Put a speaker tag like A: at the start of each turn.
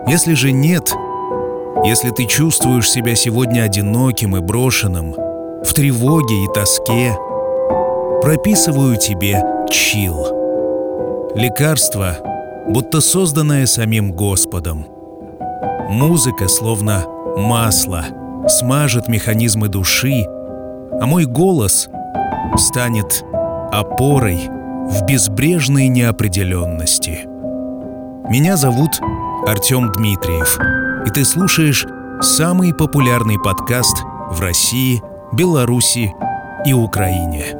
A: Если же нет, если ты чувствуешь себя сегодня одиноким и брошенным, в тревоге и тоске, прописываю тебе чил. Лекарство, будто созданное самим Господом. Музыка, словно масло, смажет механизмы души, а мой голос станет опорой в безбрежной неопределенности. Меня зовут Артем Дмитриев, и ты слушаешь самый популярный подкаст в России, Беларуси и Украине.